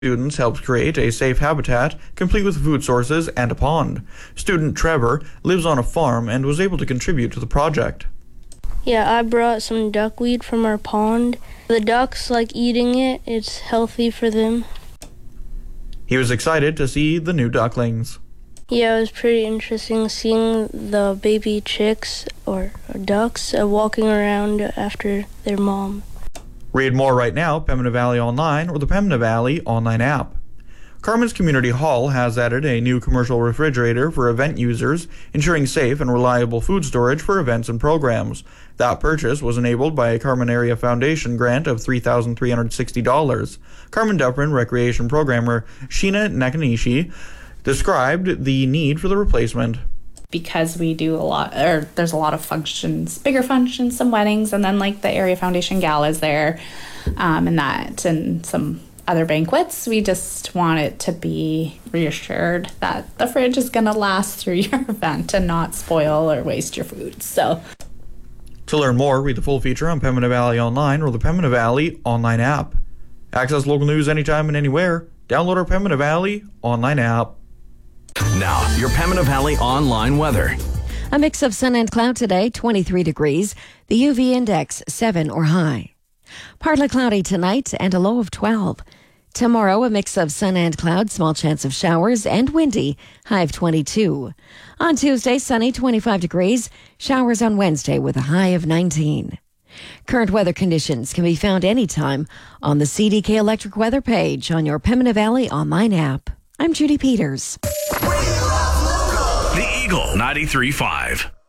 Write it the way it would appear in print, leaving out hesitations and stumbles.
Students helped create a safe habitat, complete with food sources and a pond. Student Trevor lives on a farm and was able to contribute to the project. Yeah, I brought some duckweed from our pond. The ducks like eating it. It's healthy for them. He was excited to see the new ducklings. Yeah, it was pretty interesting seeing the baby chicks or ducks walking around after their mom. Read more right now, Pembina Valley Online or the Pembina Valley Online app. Carmen's Community Hall has added a new commercial refrigerator for event users, ensuring safe and reliable food storage for events and programs. That purchase was enabled by a Carmen Area Foundation grant of $3,360. Carmen Dufferin Recreation Programmer Sheena Nakanishi described the need for the replacement. Because we do a lot, or there's a lot of functions, bigger functions, some weddings, and then like the Area Foundation galas there, and some other banquets. We just want it to be reassured that the fridge is going to last through your event and not spoil or waste your food. So, to learn more, read the full feature on Pembina Valley Online or the Pembina Valley Online app. Access local news anytime and anywhere. Download our Pembina Valley Online app. Now, your Pembina Valley Online weather. A mix of sun and cloud today, 23 degrees. The UV index, 7 or high. Partly cloudy tonight and a low of 12. Tomorrow, a mix of sun and cloud, small chance of showers, and windy, high of 22. On Tuesday, sunny, 25 degrees. Showers on Wednesday with a high of 19. Current weather conditions can be found anytime on the CDK Electric Weather page on your Pembina Valley Online app. I'm Judy Peters. The Eagle 93.5.